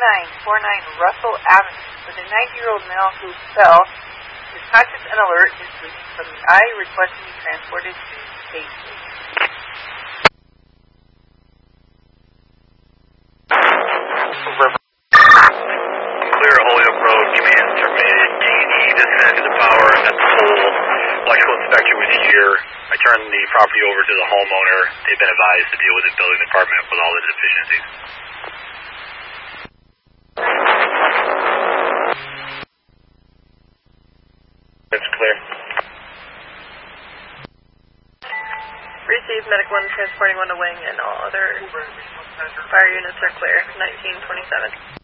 1949 Russell Avenue with a 90-year-old male who fell. Is conscious and alert, is bleeding from the eye, requesting to be transported to State Street. Clear Holyoke Road, command terminated. T&E disconnected the power at the pole. Electrical inspector was here. I turned the property over to the homeowner. They've been advised to deal with the building department with all the deficiencies. It's clear. Received medic 1 transporting 1 to wing and all other fire units are clear. 1927.